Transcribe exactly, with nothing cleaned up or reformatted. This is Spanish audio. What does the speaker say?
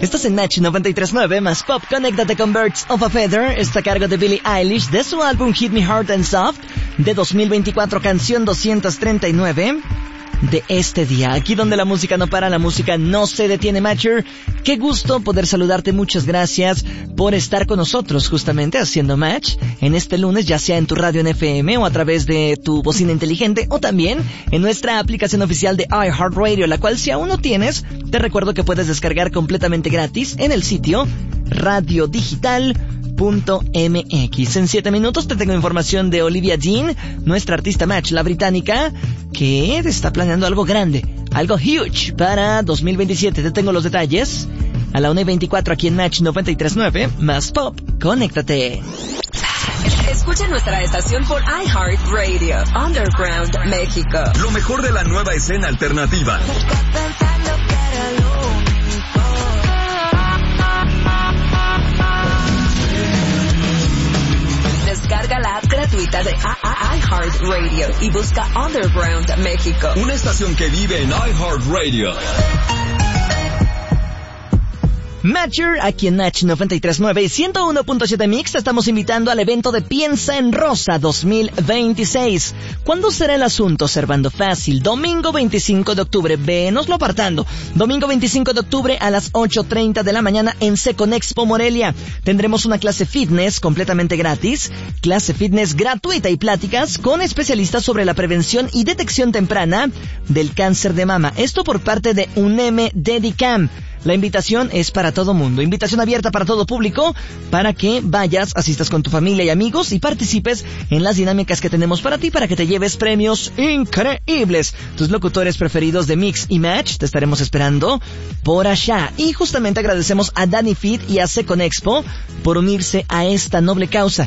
Estás en Match noventa y tres punto nueve más Pop. Conéctate con Birds of a Feather. Está a cargo de Billie Eilish de su álbum Hit Me Hard and Soft de dos mil veinticuatro, canción doscientos treinta y nueve de este día. Aquí donde la música no para, la música no se detiene, Matcher. Qué gusto poder saludarte. Muchas gracias por estar con nosotros justamente haciendo Match en este lunes, ya sea en tu radio en F M o a través de tu bocina inteligente o también en nuestra aplicación oficial de iHeartRadio, la cual si aún no tienes, te recuerdo que puedes descargar completamente gratis en el sitio radio digital punto m x. En siete minutos te tengo información de Olivia Dean, nuestra artista Match, la británica, que está planeando algo grande, algo huge para dos mil veintisiete. Te tengo los detalles a la una y veinticuatro aquí en Match noventa y tres punto nueve más Pop. Conéctate. Escucha nuestra estación por iHeartRadio, Underground México. Lo mejor de la nueva escena alternativa. Descarga la app gratuita de iHeartRadio y busca Underground México. Una estación que vive en iHeartRadio. Matcher, aquí en Match noventa y tres punto nueve y ciento uno punto siete Mix, te estamos invitando al evento de Piensa en Rosa dos mil veintiséis. ¿Cuándo será el asunto? Servando fácil. Domingo veinticinco de octubre, venoslo apartando. Domingo veinticinco de octubre a las ocho treinta de la mañana en Seconexpo Morelia. Tendremos una clase fitness completamente gratis, clase fitness gratuita y pláticas con especialistas sobre la prevención y detección temprana del cáncer de mama. Esto por parte de UNEM Dedicam. La invitación es para todo mundo, invitación abierta para todo público, para que vayas, asistas con tu familia y amigos y participes en las dinámicas que tenemos para ti, para que te lleves premios increíbles. Tus locutores preferidos de Mix y Match te estaremos esperando por allá. Y justamente agradecemos a Danny Fit y a Seconexpo por unirse a esta noble causa.